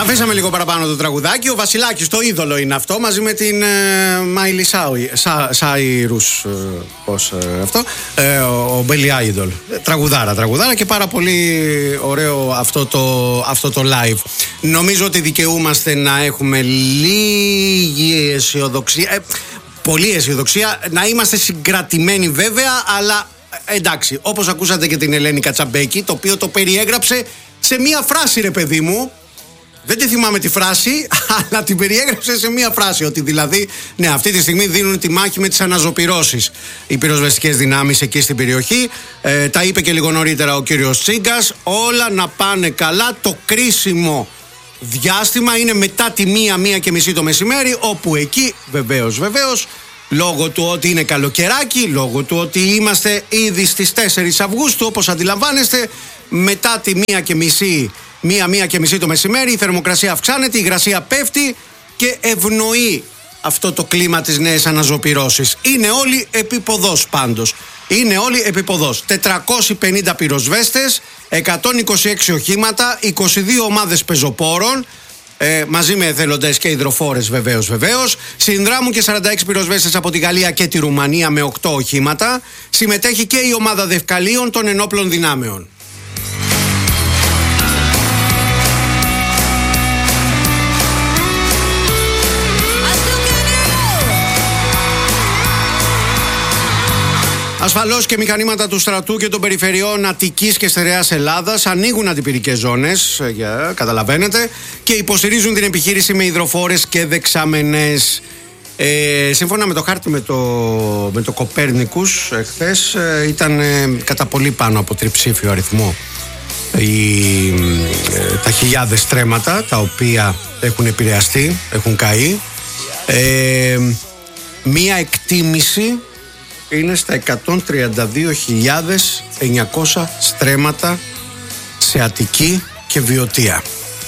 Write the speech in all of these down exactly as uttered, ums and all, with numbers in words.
Αφήσαμε λίγο παραπάνω το τραγουδάκι. Ο Βασιλάκης, το είδωλο είναι αυτό, μαζί με την Μάιλι Σάιρους. Πώς αυτό, ε, ο Μπέλι Άιντολ. Τραγουδάρα, τραγουδάρα και πάρα πολύ ωραίο αυτό το, αυτό το live. Νομίζω ότι δικαιούμαστε να έχουμε λίγη αισιοδοξία. Ε, πολύ αισιοδοξία. Να είμαστε συγκρατημένοι βέβαια, αλλά εντάξει, όπως ακούσατε και την Ελένη Κατσαμπέκη, το οποίο το περιέγραψε σε μία φράση, ρε παιδί μου. Δεν τη θυμάμαι τη φράση, αλλά την περιέγραψε σε μία φράση. Ότι δηλαδή, ναι, αυτή τη στιγμή δίνουν τη μάχη με τις αναζωπυρώσεις οι πυροσβεστικές δυνάμεις εκεί στην περιοχή. Ε, τα είπε και λίγο νωρίτερα ο κύριος Τσίγκας. Όλα να πάνε καλά. Το κρίσιμο διάστημα είναι μετά τη μία, μία και μισή το μεσημέρι, όπου εκεί βεβαίως, βεβαίως, λόγω του ότι είναι καλοκαιράκι, λόγω του ότι είμαστε ήδη στις τέσσερις Αυγούστου, όπως αντιλαμβάνεστε, μετά τη μία και μισή. Μία, μία και μισή το μεσημέρι, η θερμοκρασία αυξάνεται, η υγρασία πέφτει και ευνοεί αυτό το κλίμα της νέας αναζωπυρώσης. Είναι όλοι επιποδός πάντως. Είναι όλοι επιποδός. τετρακόσιοι πενήντα πυροσβέστες, εκατόν είκοσι έξι οχήματα, είκοσι δύο ομάδες πεζοπόρων, ε, μαζί με εθελοντές και υδροφόρες βεβαίως βεβαίως. Συνδράμουν και σαράντα έξι πυροσβέστες από τη Γαλλία και τη Ρουμανία με οκτώ οχήματα. Συμμετέχει και η ομάδα δευκαλίων των ενόπλων δυνάμεων. Ασφαλώς και μηχανήματα του στρατού και των περιφερειών Αττικής και Στερεάς Ελλάδας ανοίγουν αντιπυρικές ζώνες, για, καταλαβαίνετε, και υποστηρίζουν την επιχείρηση με υδροφόρες και δεξαμενές. Ε, σύμφωνα με το χάρτη με το, με το Κοπέρνικους, εχθές ε, ήταν ε, κατά πολύ πάνω από τριψήφιο αριθμό οι, ε, τα χιλιάδες στρέμματα τα οποία έχουν επηρεαστεί, έχουν καεί. Ε, μία εκτίμηση είναι στα εκατόν τριάντα δύο χιλιάδες εννιακόσια στρέμματα σε Αττική και Βιωτία.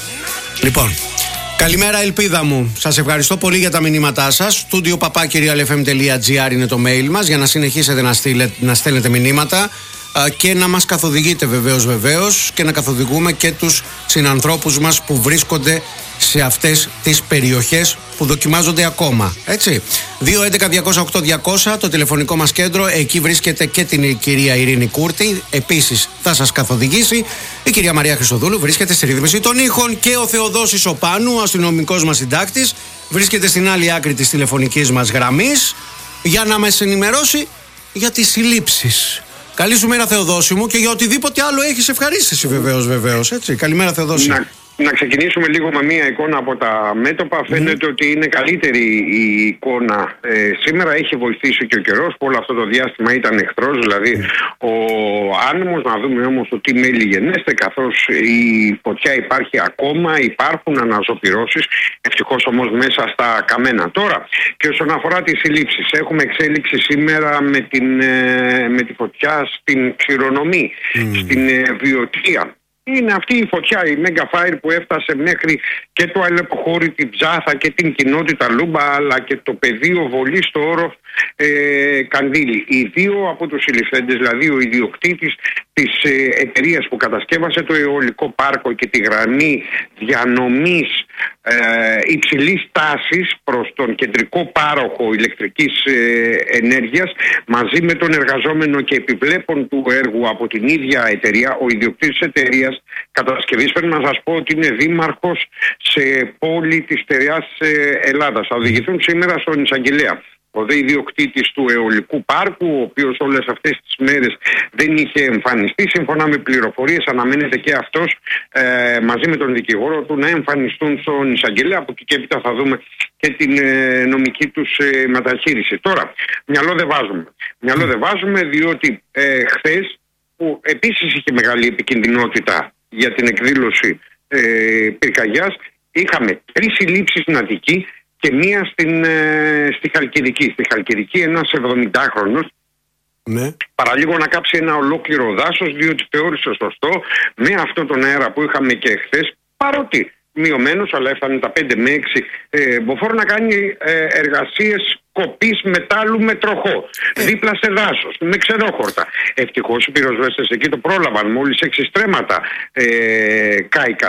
Λοιπόν, καλημέρα ελπίδα μου. Σας ευχαριστώ πολύ για τα μηνύματά σας. Studio παπάκι real f m τελεία g r είναι το mail μας για να συνεχίσετε να, στείλετε, να στέλνετε μηνύματα και να μας καθοδηγείτε βεβαίως βεβαίως και να καθοδηγούμε και τους συνανθρώπους μας που βρίσκονται σε αυτές τις περιοχές που δοκιμάζονται ακόμα. Έτσι. δύο έντεκα διακόσια οκτώ διακόσια το τηλεφωνικό μας κέντρο. Εκεί βρίσκεται και την κυρία Ειρήνη Κούρτη. Επίσης θα σας καθοδηγήσει η κυρία Μαρία Χρυσοδούλου. Βρίσκεται στη ρύθμιση των ήχων και ο Θεοδόσης Οπάνου, ο αστυνομικός μας συντάκτης, βρίσκεται στην άλλη άκρη της τηλεφωνικής μας γραμμής για να μας ενημερώσει για τις συλλήψεις. Καλή σου μέρα, Θεοδόση μου, και για οτιδήποτε άλλο έχεις ευχαρίστηση βεβαίως, βεβαίως, έτσι. Καλημέρα, Θεοδόση. Να, να ξεκινήσουμε λίγο με μία εικόνα από τα μέτωπα. Φαίνεται mm. ότι είναι καλύτερη η εικόνα. Ε, σήμερα έχει βοηθήσει και ο καιρός που όλο αυτό το διάστημα ήταν εχθρός, δηλαδή mm. ο άνεμος. Να δούμε όμως ότι μέλη γενέστε, καθώς η φωτιά υπάρχει ακόμα, υπάρχουν αναζωπυρώσεις, ευτυχώς όμως μέσα στα καμένα. Τώρα, και όσον αφορά τις συλλήψεις, έχουμε εξέλιξη σήμερα με, την, με τη φωτιά στην Ξηρονομή, mm. στην Βιωτία. Είναι αυτή η φωτιά, η Mega Fire, που έφτασε μέχρι και το Αλεποχώρι, την Ψάθα και την κοινότητα Λούμπα, αλλά και το πεδίο βολή στο όροφ ε, Καντήλη. Οι δύο από τους συλληφθέντες, δηλαδή ο ιδιοκτήτης της ε, εταιρείας που κατασκεύασε το αιωλικό πάρκο και τη γραμμή διανομής ε, υψηλής τάσης προς τον κεντρικό πάροχο ηλεκτρικής ε, ενέργειας, μαζί με τον εργαζόμενο και επιβλέπον του έργου από την ίδια εταιρεία, ο ιδιοκτήτης της εταιρείας κατασκευής, πρέπει να σας πω ότι είναι δήμαρχος σε πόλη της Στερεάς Ελλάδας. Θα οδηγηθούν σήμερα στον εισαγγελέα. Ο δε ιδιοκτήτης του αιωλικού πάρκου, ο οποίος όλες αυτές τις μέρες δεν είχε εμφανιστεί, σύμφωνα με πληροφορίες αναμένεται και αυτός ε, μαζί με τον δικηγόρο του να εμφανιστούν στον εισαγγελέα. Από εκεί και έπειτα θα δούμε και την ε, νομική τους ε, μεταχείριση. Τώρα, μυαλό δεν βάζουμε. Μυαλό δεν βάζουμε διότι ε, χθες, που επίσης είχε μεγάλη επικινδυνότητα για την εκδήλωση ε, πυρκαγιάς, είχαμε τρεις συλλήψεις στην Αττική και μία στην, ε, στη Χαλκιδική. Στη Χαλκιδική ένας εβδομηντάχρονος ναι. παραλίγο να κάψει ένα ολόκληρο δάσος, διότι θεώρησε σωστό με αυτόν τον αέρα που είχαμε και χθες, παρότι μειωμένος, αλλά έφτανε τα πέντε με έξι ε, μποφόρ, να κάνει ε, εργασίες κοπής μετάλλου με τροχό, ε. δίπλα σε δάσος, με ξερόχορτα. Ευτυχώς οι πυροσβέστες εκεί το πρόλαβαν, μόλις έξι στρέμματα ε, κάηκαν.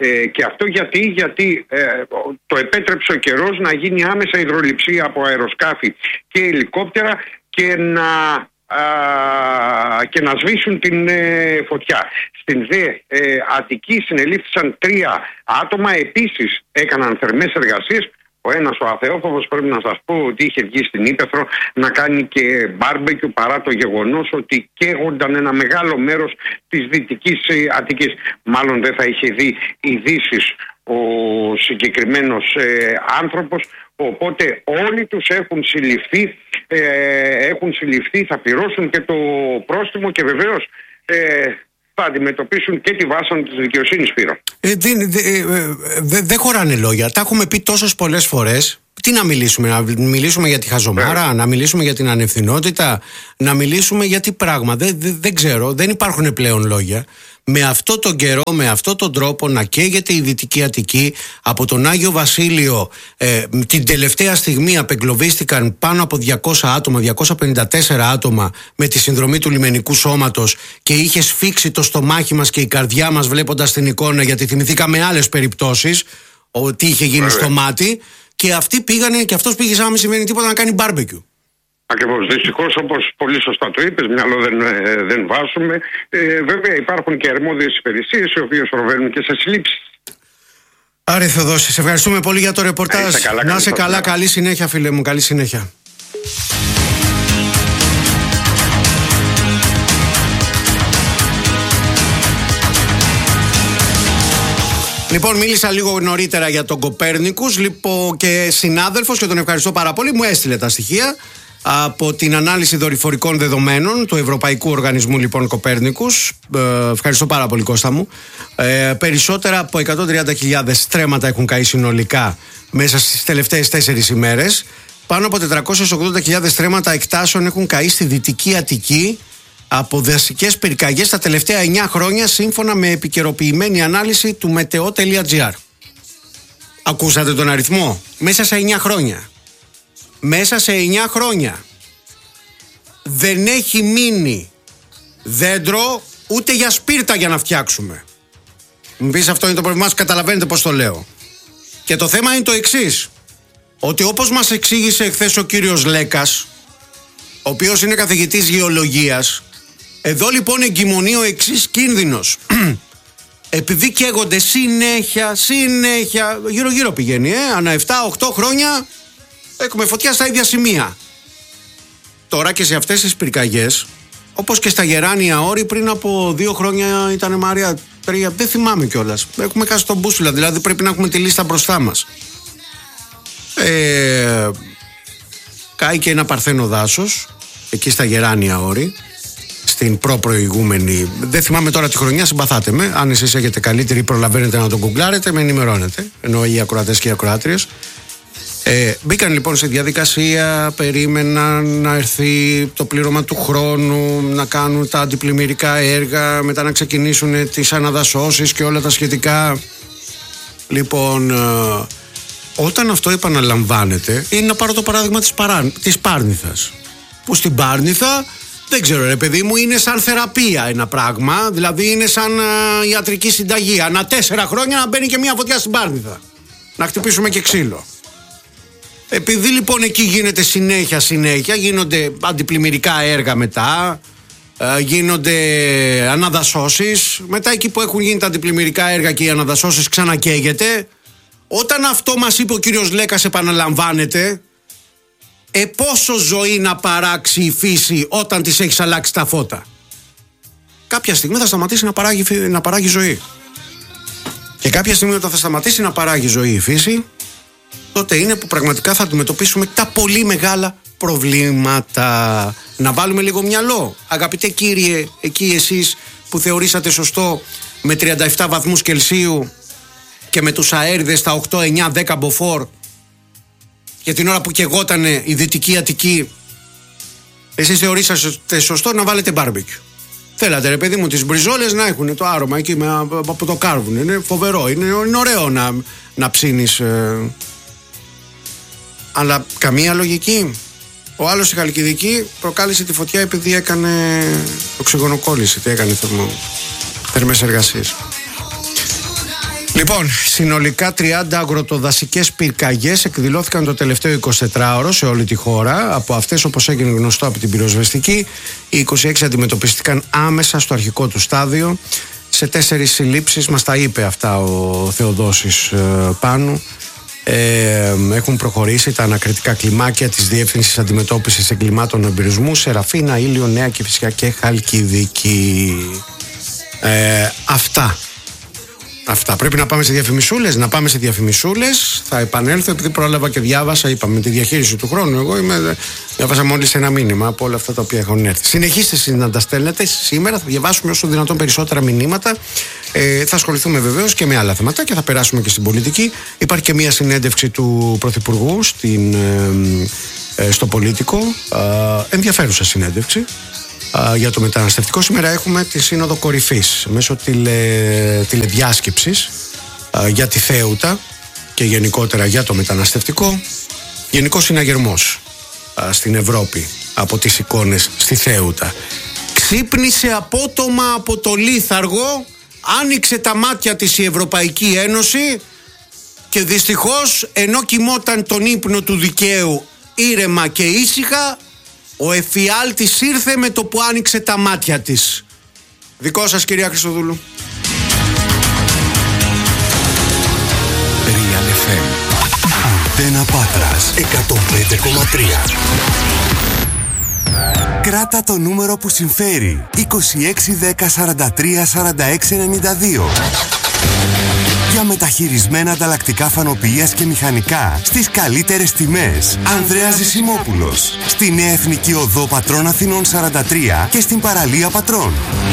Ε, και αυτό γιατί, γιατί ε, το επέτρεψε ο καιρός να γίνει άμεσα υδρολειψία από αεροσκάφη και ελικόπτερα και να, α, και να σβήσουν την ε, φωτιά. Στην δε ε, Αττική συνελήφθησαν τρία άτομα, επίσης έκαναν θερμές εργασίες. Ο ένας, ο Αθεόφοβος, πρέπει να σας πω ότι είχε βγει στην Ύπαιθρο να κάνει και μπάρμπεκιου, παρά το γεγονός ότι καίγονταν ένα μεγάλο μέρος της Δυτικής Αττικής. Μάλλον δεν θα είχε δει ειδήσεις ο συγκεκριμένος ε, άνθρωπος, οπότε όλοι τους έχουν συλληφθεί, ε, έχουν συλληφθεί, θα πληρώσουν και το πρόστιμο και βεβαίως ε, θα αντιμετωπίσουν και τη βάσανο της δικαιοσύνης, Σπύρο. Ε, δεν δε, δε, δε χωράνε λόγια. Τα έχουμε πει τόσες πολλές φορές. Τι να μιλήσουμε, να μιλήσουμε για τη χαζομάρα, yeah. να μιλήσουμε για την ανευθυνότητα, να μιλήσουμε για τι πράγμα. Δεν, δε, δεν ξέρω, δεν υπάρχουν πλέον λόγια. Με αυτό τον καιρό, με αυτόν τον τρόπο να καίγεται η Δυτική Αττική, από τον Άγιο Βασίλειο ε, την τελευταία στιγμή απεγκλωβίστηκαν πάνω από διακόσια άτομα, διακόσια πενήντα τέσσερα άτομα με τη συνδρομή του λιμενικού σώματος και είχε σφίξει το στομάχι μας και η καρδιά μας βλέποντας την εικόνα, γιατί θυμηθήκαμε άλλες περιπτώσεις ότι είχε γίνει στο μάτι, και αυτοί πήγανε και αυτός πήγε σαν να μην συμβαίνει τίποτα να κάνει μπάρμπεκιου. Ακριβώς. Δυστυχώς, όπως πολύ σωστά το είπες, μυαλό δεν, ε, δεν βάζουμε. Ε, βέβαια υπάρχουν και αρμόδιες υπηρεσίες οι οποίες προβαίνουν και σε συλλήψεις. Άρη Θεοδόση, σε ευχαριστούμε πολύ για το ρεπορτάζ. Να είσαι καλά, καλή συνέχεια φίλε μου, καλή συνέχεια. Λοιπόν, μίλησα λίγο νωρίτερα για τον Κοπέρνικους, λοιπόν, και συνάδελφος, και τον ευχαριστώ πάρα πολύ, μου έστειλε τα στοιχεία από την ανάλυση δορυφορικών δεδομένων του Ευρωπαϊκού Οργανισμού, λοιπόν, Κοπέρνικους. Ε, ευχαριστώ πάρα πολύ, Κώστα μου. Ε, περισσότερα από εκατόν τριάντα χιλιάδες στρέμματα έχουν καεί συνολικά μέσα στις τελευταίες τέσσερις ημέρες. Πάνω από τετρακόσιες ογδόντα χιλιάδες στρέμματα εκτάσεων έχουν καεί στη Δυτική Αττική από δασικές πυρκαγιές τα τελευταία εννιά χρόνια, σύμφωνα με επικαιροποιημένη ανάλυση του μετεό τελεία τζι άρ. Ακούσατε τον αριθμό? Μέσα σε εννιά χρόνια. Μέσα σε εννιά χρόνια δεν έχει μείνει δέντρο ούτε για σπίρτα για να φτιάξουμε. Μου πεις αυτό είναι το πρόβλημά σου, καταλαβαίνετε πως το λέω. Και το θέμα είναι το εξής, ότι όπως μας εξήγησε εχθές ο κύριος Λέκας, ο οποίος είναι καθηγητής γεωλογίας, εδώ λοιπόν εγκυμονεί ο εξής κίνδυνος. Επειδή καίγονται συνέχεια, συνέχεια, γύρω γύρω πηγαίνει, ε, ανά επτά οκτώ χρόνια έχουμε φωτιά στα ίδια σημεία. Τώρα και σε αυτές τις πυρκαγιές, όπως και στα Γεράνια Όρη, πριν από δύο χρόνια ήταν Μαρία, τρία, δεν θυμάμαι κιόλας. Έχουμε χάσει τον μπούσουλα, δηλαδή πρέπει να έχουμε τη λίστα μπροστά μας. Ε, κάει και ένα παρθένο δάσος, εκεί στα Γεράνια Όρη, στην προ-προηγούμενη, δεν θυμάμαι τώρα τη χρονιά, συμπαθάτε με. Αν εσείς έχετε καλύτερη, προλαβαίνετε να τον γκουγκλάρετε, με ενημερώνετε. Εννοώ οι ακροατές και οι ακροάτριες. Ε, μπήκαν λοιπόν σε διαδικασία, περίμεναν να έρθει το πλήρωμα του χρόνου, να κάνουν τα αντιπλημμυρικά έργα, μετά να ξεκινήσουν τις αναδασώσεις και όλα τα σχετικά. Λοιπόν, ε, όταν αυτό επαναλαμβάνεται, είναι να πάρω το παράδειγμα της, παρά, της Πάρνηθας, που στην Πάρνηθα, δεν ξέρω ρε παιδί μου, είναι σαν θεραπεία ένα πράγμα, δηλαδή είναι σαν ε, ιατρική συνταγή. Ανά τέσσερα χρόνια να μπαίνει και μια φωτιά στην Πάρνηθα, να χτυπήσουμε και ξύλο. Επειδή λοιπόν εκεί γίνεται συνέχεια συνέχεια, γίνονται αντιπλημμυρικά έργα μετά, ε, γίνονται αναδασώσεις, μετά εκεί που έχουν γίνει τα αντιπλημμυρικά έργα και οι αναδασώσεις ξανακαίγεται. Όταν αυτό μας είπε ο κύριος Λέκας επαναλαμβάνεται, ε πόσο ζωή να παράξει η φύση όταν της έχεις αλλάξει τα φώτα? Κάποια στιγμή θα σταματήσει να παράγει, να παράγει ζωή. Και κάποια στιγμή όταν θα σταματήσει να παράγει ζωή η φύση, τότε είναι που πραγματικά θα αντιμετωπίσουμε τα πολύ μεγάλα προβλήματα. Να βάλουμε λίγο μυαλό. Αγαπητέ κύριε, εκεί εσείς που θεωρήσατε σωστό με τριάντα επτά βαθμούς Κελσίου και με τους αέριδες στα οκτώ, εννιά, δέκα μποφόρ, για την ώρα που καιγότανε η Δυτική Αττική, εσείς θεωρήσατε σωστό να βάλετε μπάρμπεκιου. Θέλατε ρε παιδί μου τις μπριζόλες να έχουν το άρωμα εκεί με, από το κάρβουνο. Είναι φοβερό, είναι, είναι ωραίο να, να ψήνεις. Ε, αλλά καμία λογική. Ο άλλος η Χαλκιδική προκάλεσε τη φωτιά επειδή έκανε οξυγονοκόλληση, τι έκανε θερμό, θερμές εργασίες. Λοιπόν, συνολικά τριάντα αγροτοδασικές πυρκαγιές εκδηλώθηκαν το τελευταίο εικοσιτετράωρο σε όλη τη χώρα. Από αυτές, όπως έγινε γνωστό από την πυροσβεστική, οι είκοσι έξι αντιμετωπίστηκαν άμεσα στο αρχικό του στάδιο. Σε τέσσερις συλλήψεις, μας τα είπε αυτά ο Θεοδόσης ε, Πάνου. Ε, έχουν προχωρήσει τα ανακριτικά κλιμάκια της Διεύθυνσης Αντιμετώπισης Εγκλημάτων Εμπειρισμού, Σεραφίνα, Ήλιο, Νέα Κηφισιά και Χαλκιδική. Ε, αυτά. Αυτά. Πρέπει να πάμε σε διαφημισούλες. Να πάμε σε διαφημισούλες. Θα επανέλθω επειδή πρόλαβα και διάβασα. Είπαμε τη διαχείριση του χρόνου. Εγώ είμαι, διάβασα μόλις ένα μήνυμα από όλα αυτά τα οποία έχουν έρθει. Συνεχίστε εσείς να τα στέλνετε. Σήμερα θα διαβάσουμε όσο δυνατόν περισσότερα μηνύματα. Ε, θα ασχοληθούμε βεβαίως και με άλλα θέματα και θα περάσουμε και στην πολιτική. Υπάρχει και μια συνέντευξη του Πρωθυπουργού στην, ε, ε, στο Πολίτικο. Ε, ενδιαφέρουσα συνέντευξη για το μεταναστευτικό. Σήμερα έχουμε τη Σύνοδο Κορυφής μέσω τηλε, τηλεδιάσκεψης για τη Θέουτα και γενικότερα για το μεταναστευτικό. Γενικός συναγερμός στην Ευρώπη από τις εικόνες στη Θέουτα. Ξύπνησε απότομα από το λίθαργο, άνοιξε τα μάτια της η Ευρωπαϊκή Ένωση και δυστυχώς, ενώ κοιμόταν τον ύπνο του δικαίου ήρεμα και ήσυχα, ο εφιάλτης ήρθε με το που άνοιξε τα μάτια της. Δικό σας, κυρία Χριστοδούλου. Real εφ εμ. Αντένα Πάτρας εκατόν πέντε κόμμα τρία. Κράτα το νούμερο που συμφέρει. είκοσι έξι δέκα σαράντα τρία σαράντα έξι ενενήντα δύο. Για μεταχειρισμένα ανταλλακτικά φανοποιίας και μηχανικά στις καλύτερες τιμές. Ανδρέας Ζησιμόπουλος. Στη Νέα Εθνική Οδό Πατρών Αθηνών σαράντα τρία και στην παραλία Πατρών.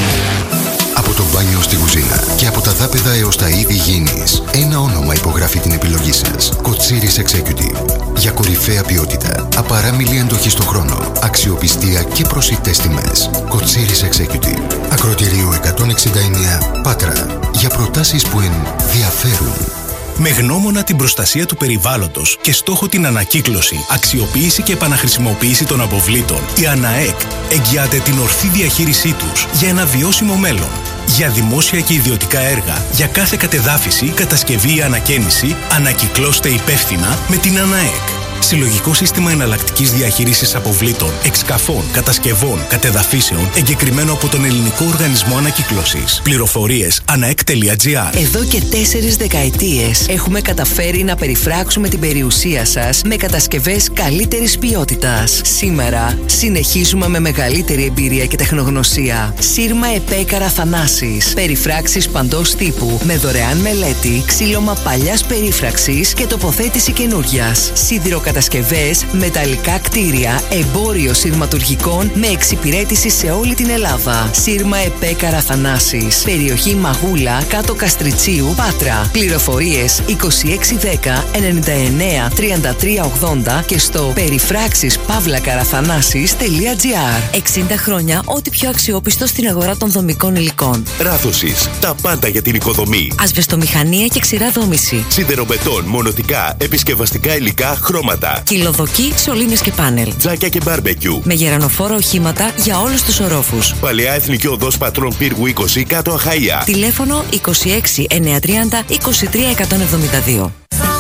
Από το μπάνιο στη κουζίνα και από τα δάπεδα έως τα είδη γήινης, ένα όνομα υπογράφει την επιλογή σας. Κοτσίρις Executive. Για κορυφαία ποιότητα, απαράμιλη αντοχή στον χρόνο, αξιοπιστία και προσιτές τιμές. Κοτσίρις Executive. Ακροτηρίου εκατόν εξήντα εννέα Πάτρα. Για προτάσεις που ενδιαφέρουν. Με γνώμονα την προστασία του περιβάλλοντος και στόχο την ανακύκλωση, αξιοποίηση και επαναχρησιμοποίηση των αποβλήτων, η ΑΝΑΕΚ εγγυάται την ορθή διαχείρισή τους για ένα βιώσιμο μέλλον. Για δημόσια και ιδιωτικά έργα, για κάθε κατεδάφιση, κατασκευή ή ανακαίνιση, ανακυκλώστε υπεύθυνα με την ΑΝΑΕΚ. Συλλογικό σύστημα εναλλακτικής διαχείρισης αποβλήτων, εξκαφών, κατασκευών, κατεδαφίσεων, εγκεκριμένο από τον Ελληνικό Οργανισμό Ανακύκλωσης. Πληροφορίες αναεκ τελεία τζι άρ. Εδώ και τέσσερις δεκαετίες έχουμε καταφέρει να περιφράξουμε την περιουσία σας με κατασκευές καλύτερης ποιότητας. Σήμερα συνεχίζουμε με μεγαλύτερη εμπειρία και τεχνογνωσία. Σύρμα ΕΠΕ Καραθανάσης. Περιφράξεις παντός τύπου με δωρεάν μελέτη, ξύλωμα παλιάς περίφραξης και τοποθέτηση καινούριας. Κατασκευές, μεταλλικά κτίρια, εμπόριο σειρματουργικών με εξυπηρέτηση σε όλη την Ελλάδα. Σύρμα ΕΠΕ Καραθανάσης. Περιοχή Μαγούλα, κάτω Καστριτσίου, Πάτρα. Πληροφορίες είκοσι έξι δέκα ενενήντα εννέα τριάντα τρία ογδόντα και στο περιφράξεις παύλα καραθανάσης τελεία τζι άρ. εξήντα χρόνια ό,τι πιο αξιόπιστο στην αγορά των δομικών υλικών. Ράθωσης. Τα πάντα για την οικοδομή. Ασβεστομηχανία και ξηρά δόμηση. Σιδεροβετόν, μονοτικά, επισκευαστικά υλικά, χρώματα. Κυλοδοκή, σωλήνες και πάνελ. Τζάκια και μπάρμπεκιου. Με γερανοφόρα οχήματα για όλους τους ορόφους. Παλαιά Εθνική Οδός Πατρών Πύργου είκοσι, κάτω Αχαΐα. Τηλέφωνο είκοσι έξι εννιακόσια τριάντα είκοσι τρία εκατόν εβδομήντα δύο.